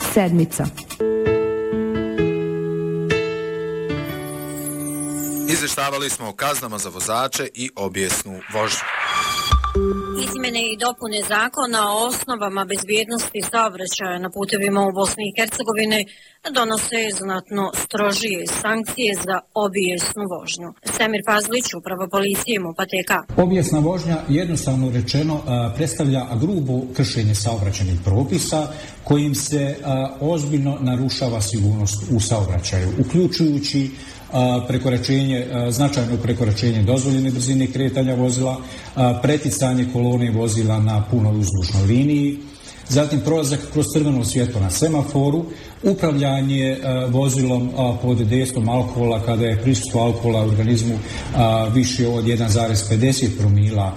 Sedmica. Izvještavali smo o kaznama za vozače i obijesnu vožnju. Izmjene i dopune zakona o osnovama bezbjednosti saobraćaja na putevima u Bosni i Hercegovini donose znatno strožije sankcije za obijesnu vožnju. Semir Fazlić, uprava policije MUP-a. Obijesna vožnja, jednostavno rečeno, predstavlja grubo kršenje saobraćajnih propisa kojim se ozbiljno narušava sigurnost u saobraćaju, uključujući značajno prekoračenje dozvoljene brzine kretanja vozila, preticanje kolone vozila na punoj uzdužnoj liniji, zatim prolazak kroz crveno svjetlo na semaforu, upravljanje vozilom pod dejstvom alkohola kada je prisustvo alkohola u organizmu više od 1,50 promila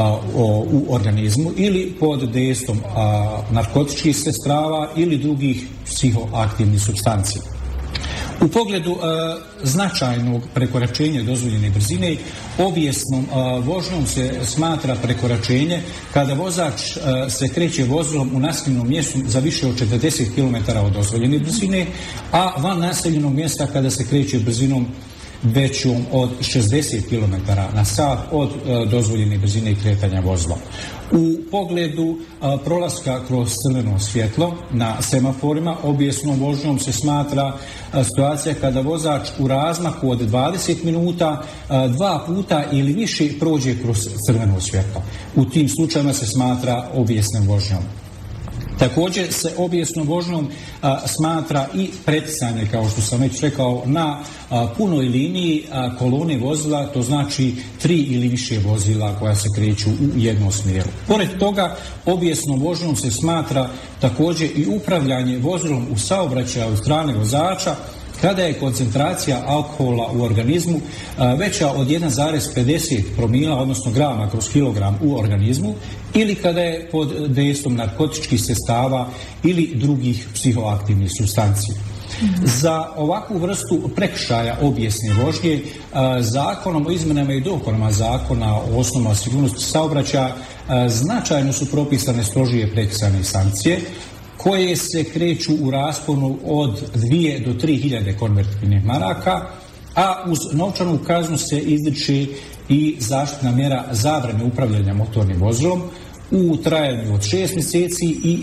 u organizmu ili pod dejstvom narkotičkih sredstava ili drugih psihoaktivnih supstanci. U pogledu značajnog prekoračenja dozvoljene brzine, obijesnom vožnjom se smatra prekoračenje kada vozač se kreće vozilom u naseljenom mjestu za više od 40 km od dozvoljene brzine, a van naseljenog mjesta kada se kreće brzinom većom od 60 km na sat od dozvoljene brzine i kretanja vozilom. U pogledu prolaska kroz crveno svjetlo na semaforima, obijesnom vožnjom se smatra situacija kada vozač u razmaku od 20 minuta dva puta ili više prođe kroz crveno svjetlo. U tim slučajima se smatra obijesnom vožnjom. Također se obijesnom vožnjom smatra i preticanje, kao što sam već rekao, na punoj liniji kolone vozila, to znači 3 ili više vozila koja se kreću u jednom smjeru. Pored toga, obijesnom vožnjom se smatra također i upravljanje vozilom u saobraćaju od strane vozača kada je koncentracija alkohola u organizmu veća od 1,50 promila, odnosno grama kroz kilogram u organizmu, ili kada je pod dejstvom narkotičkih sredstava ili drugih psihoaktivnih supstanci. Za ovakvu vrstu prekršaja obijesne vožnje zakonom o izmjenama i dopunama zakona o osnovama sigurnosti saobraćaja značajno su propisane strožije prekršajne sankcije koje se kreću u rasponu od 2 do 3.000 konvertibilnih maraka, a uz novčanu kaznu se izriče i zaštitna mjera zabrane upravljanja motornim vozilom u trajanju od 6 mjeseci i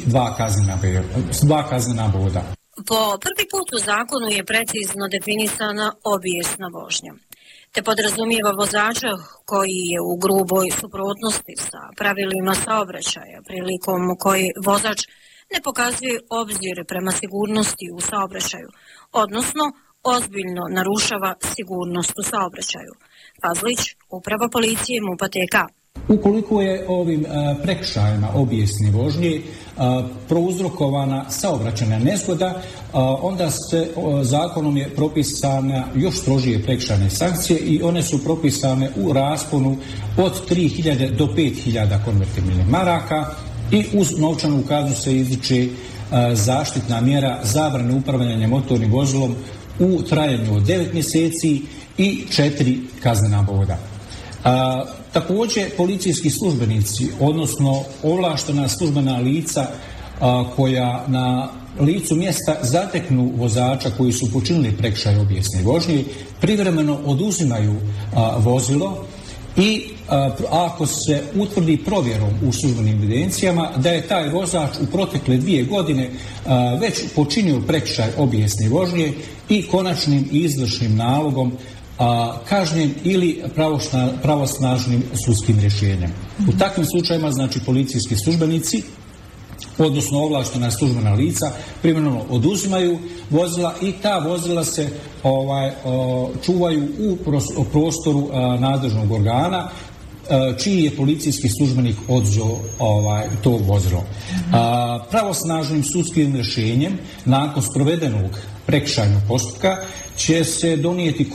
2 kaznena boda. Po prvi put u zakonu je precizno definisana obijesna vožnja, te podrazumijeva vozača koji je u gruboj suprotnosti sa pravilima saobraćaja, prilikom koji vozač ne pokazuje obzir prema sigurnosti u saobraćaju, odnosno ozbiljno narušava sigurnost u saobraćaju. Fazlić, uprava policije MUP-a. Ukoliko je ovim prekršajima obijesne vožnje prouzrokovana saobraćajna nezgoda, onda se zakonom je propisana još strožije prekršajne sankcije i one su propisane u rasponu od 3.000 do 5.000 konvertibilnih maraka i uz novčanu kaznu se izriče zaštitna mjera zabrane upravljanja motornim vozilom u trajanju od 9 mjeseci i 4 kaznena boda. Također policijski službenici, odnosno ovlaštena službena lica koja na licu mjesta zateknu vozača koji su počinili prekršaj obijesne vožnje, privremeno oduzimaju vozilo i ako se utvrdi provjerom u službenim evidencijama da je taj vozač u protekle 2 godine već počinio prekršaj obijesne vožnje i konačnim i izvršnim nalogom kažnjen ili pravosnažnim sudskim rješenjem. U takvim slučajima, znači, policijski službenici, odnosno ovlaštena službena lica, privremeno oduzimaju vozila i ta vozila se čuvaju u prostoru nadležnog organa čiji je policijski službenik odzeo to vozilo. Pravosnažnim sudskim rješenjem nakon sprovedenog prekršajnog postupka će se donijeti